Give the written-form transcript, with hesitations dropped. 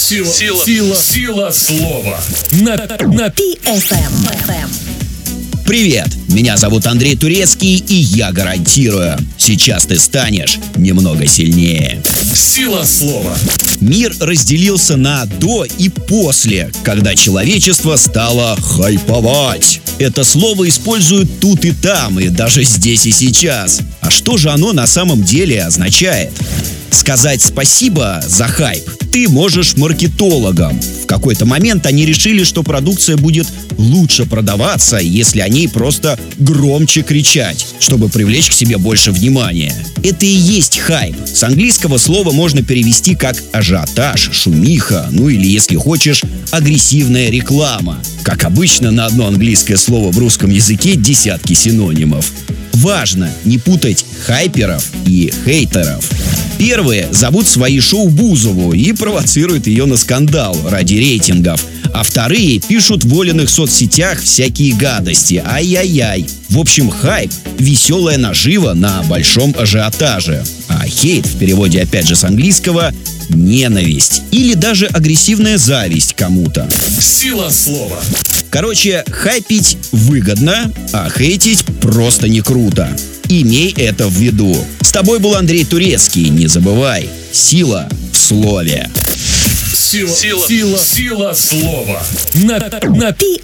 Сила слова. На PFM. Привет, меня зовут Андрей Турецкий, и я гарантирую, сейчас ты станешь немного сильнее. Сила слова. Мир разделился на «до» и «после», когда человечество стало хайповать. Это слово используют тут и там, и даже здесь и сейчас. А что же оно на самом деле означает? Сказать спасибо за хайп ты можешь маркетологам. В какой-то момент они решили, что продукция будет лучше продаваться, если о ней просто громче кричать, чтобы привлечь к себе больше внимания. Это и есть хайп. С английского слова можно перевести как ажиотаж, шумиха, ну или, если хочешь, агрессивная реклама. Как обычно, на одно английское слово в русском языке десятки синонимов. Важно не путать хайперов и хейтеров. Первые зовут свои шоу Бузову и провоцируют ее на скандал ради рейтингов. А вторые пишут в воленных соцсетях всякие гадости. Ай-яй-яй. В общем, хайп – веселая нажива на большом ажиотаже. А хейт, в переводе опять же с английского, ненависть. Или даже агрессивная зависть кому-то. Сила слова. Короче, хайпить выгодно, а хейтить просто не круто. Имей это в виду. С тобой был Андрей Турецкий. Не забывай, сила в слове. Сила слова. На